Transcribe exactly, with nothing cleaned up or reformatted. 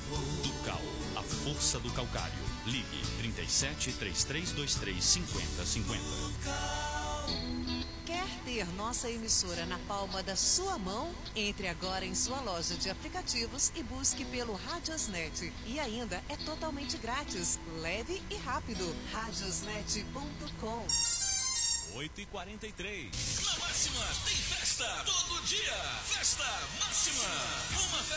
Ducal, a força do calcário. Ligue trinta e sete, três três dois três, cinquenta cinquenta. Quer ter nossa emissora na palma da sua mão? Entre agora em sua loja de aplicativos e busque pelo Radiosnet. E ainda é totalmente grátis, leve e rápido. radiosnet ponto com. oito e quarenta e três. Na Máxima tem festa todo dia. Festa Máxima. Uma festa.